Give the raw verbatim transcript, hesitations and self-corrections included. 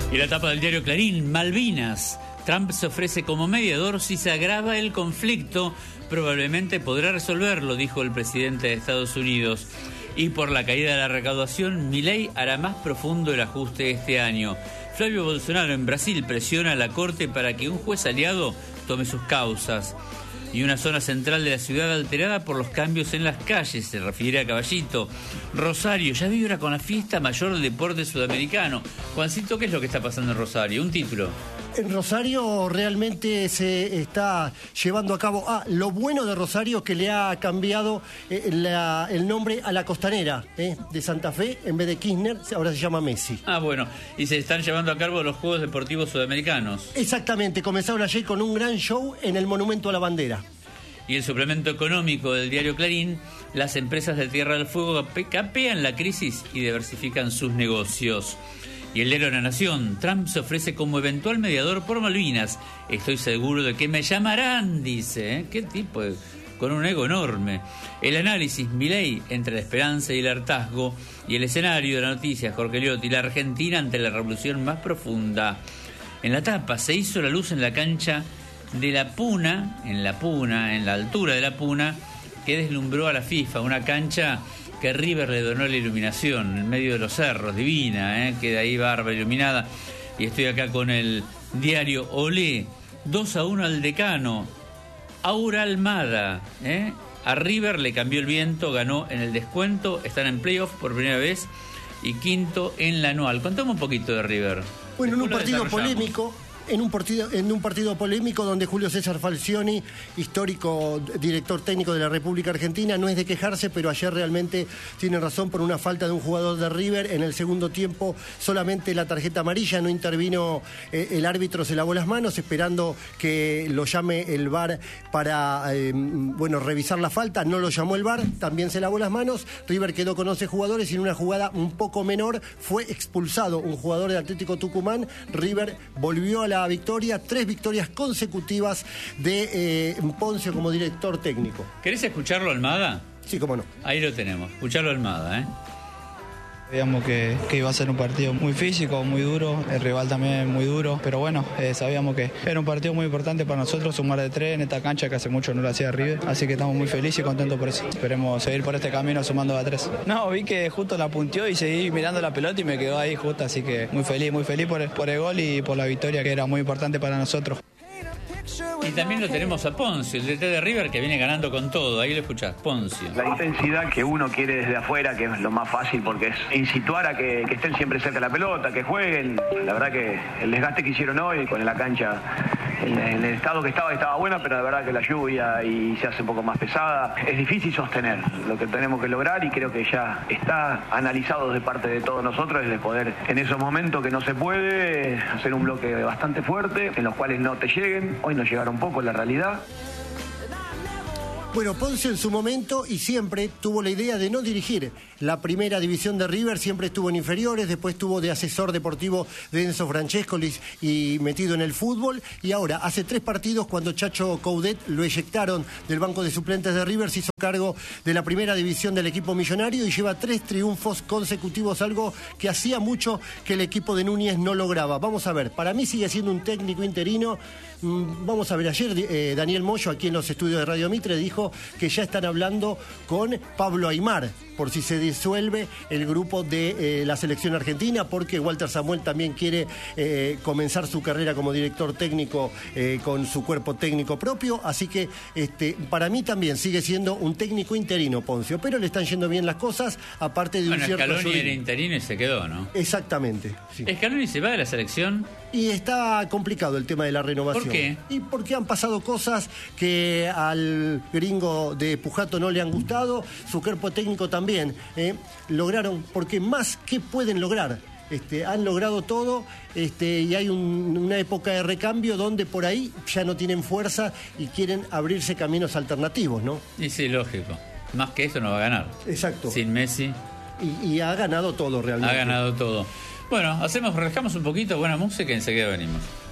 Y la tapa del diario Clarín, Malvinas. Trump se ofrece como mediador si se agrava el conflicto. Probablemente podrá resolverlo, dijo el presidente de Estados Unidos. Y por la caída de la recaudación, Milei hará más profundo el ajuste este año. Flavio Bolsonaro en Brasil presiona a la corte para que un juez aliado tome sus causas. Y una zona central de la ciudad alterada por los cambios en las calles, se refiere a Caballito. Rosario ya vibra con la fiesta mayor del deporte sudamericano. Juancito, ¿qué es lo que está pasando en Rosario? Un título. En Rosario realmente se está llevando a cabo... Ah, lo bueno de Rosario que le ha cambiado eh, la, el nombre a la costanera eh, de Santa Fe. En vez de Kirchner, ahora se llama Messi. Ah, bueno. Y se están llevando a cabo los Juegos Deportivos Sudamericanos. Exactamente. Comenzaron ayer con un gran show en el Monumento a la Bandera. Y el suplemento económico del diario Clarín, las empresas de Tierra del Fuego capean la crisis y diversifican sus negocios. Y el diario La Nación, Trump se ofrece como eventual mediador por Malvinas. Estoy seguro de que me llamarán, dice. ¿eh? ¿Qué tipo? De... con un ego enorme. El análisis, Milei entre la esperanza y el hartazgo. Y el escenario de la noticia, Jorge Liotti, la Argentina ante la revolución más profunda. En la tapa, se hizo la luz en la cancha de la Puna, en la Puna, en la altura de la Puna, que deslumbró a la FIFA, una cancha que River le donó la iluminación, en medio de los cerros, divina, ¿eh? Queda ahí barba iluminada. Y estoy acá con el diario Olé, dos a uno al Decano, Aura Almada, ¿eh? A River le cambió el viento, ganó en el descuento, están en playoff por primera vez y quinto en la anual. Contame un poquito de River. Bueno, en un partido polémico... En un, partido, en un partido polémico donde Julio César Falcioni, histórico director técnico de la República Argentina, no es de quejarse, pero ayer realmente tiene razón por una falta de un jugador de River. En el segundo tiempo solamente la tarjeta amarilla, no intervino eh, el árbitro, se lavó las manos esperando que lo llame el V A R para eh, bueno, revisar la falta. No lo llamó el V A R, también se lavó las manos. River quedó con once jugadores y en una jugada un poco menor fue expulsado un jugador del Atlético Tucumán. River volvió a la victoria, tres victorias consecutivas de eh, Poncio como director técnico. ¿Querés escucharlo, Almada? Sí, cómo no. Ahí lo tenemos, escucharlo, Almada, ¿eh? Sabíamos que, que iba a ser un partido muy físico, muy duro, el rival también muy duro, pero bueno, eh, sabíamos que era un partido muy importante para nosotros, sumar de tres en esta cancha que hace mucho no lo hacía River, así que estamos muy felices y contentos por eso. Esperemos seguir por este camino sumando de a tres. No, vi que justo la punteó y seguí mirando la pelota y me quedó ahí justo, así que muy feliz, muy feliz por el, por el gol y por la victoria que era muy importante para nosotros. Y también lo tenemos a Poncio, el D T de River, que viene ganando con todo. Ahí lo escuchás, Poncio. La intensidad que uno quiere desde afuera, que es lo más fácil, porque es incituar a que, que estén siempre cerca de la pelota, que jueguen. La verdad que el desgaste que hicieron hoy con la cancha, en, en el estado que estaba, estaba buena, pero la verdad que la lluvia y se hace un poco más pesada. Es difícil sostener lo que tenemos que lograr y creo que ya está analizado de parte de todos nosotros, es de poder en esos momentos que no se puede hacer un bloque bastante fuerte, en los cuales no te lleguen. Hoy nos llegaron un poco la realidad. Bueno, Poncio en su momento y siempre tuvo la idea de no dirigir la primera división de River, siempre estuvo en inferiores, después estuvo de asesor deportivo de Enzo Francescoli y metido en el fútbol, y ahora hace tres partidos cuando Chacho Coudet lo eyectaron del banco de suplentes de River, se hizo cargo de la primera división del equipo millonario y lleva tres triunfos consecutivos, algo que hacía mucho que el equipo de Núñez no lograba. Vamos a ver, para mí sigue siendo un técnico interino. Vamos a ver, ayer eh, Daniel Moyo aquí en los estudios de Radio Mitre dijo que ya están hablando con Pablo Aimar por si se disuelve el grupo de eh, la selección argentina, porque Walter Samuel también quiere eh, comenzar su carrera como director técnico eh, con su cuerpo técnico propio, así que este, para mí también sigue siendo un técnico interino Poncio, pero le están yendo bien las cosas, aparte de bueno, un cierto... Scaloni era interino y se quedó, ¿no? Exactamente. Sí. Scaloni se va de la selección. Y está complicado el tema de la renovación. ¿Por qué? Y porque han pasado cosas que al gringo de Pujato no le han gustado, su cuerpo técnico también. ¿eh? Lograron, porque más, ¿qué pueden lograr? Este, han logrado todo este, y hay un, una época de recambio donde por ahí ya no tienen fuerza y quieren abrirse caminos alternativos, ¿no? Y sí, lógico. Más que eso no va a ganar. Exacto. Sin Messi. Y, y ha ganado todo realmente. Ha ganado todo. Bueno, hacemos, relajamos un poquito, buena música y enseguida venimos.